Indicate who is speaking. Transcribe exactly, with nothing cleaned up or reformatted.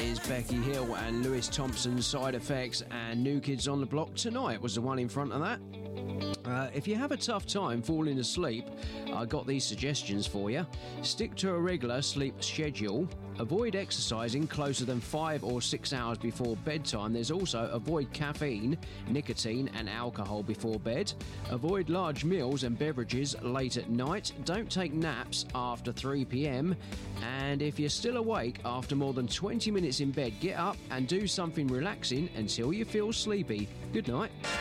Speaker 1: is Becky Hill and Lewis Thompson's Side Effects, and New Kids on the Block Tonight was the one in front of that. Uh, if you have a tough time falling asleep, I got these suggestions for you. Stick to a regular sleep schedule. Avoid exercising closer than five or six hours before bedtime. There's also avoid caffeine, nicotine and alcohol before bed. Avoid large meals and beverages late at night. Don't take naps after three p.m. And if you're still awake after more than twenty minutes in bed, get up and do something relaxing until you feel sleepy. Good night.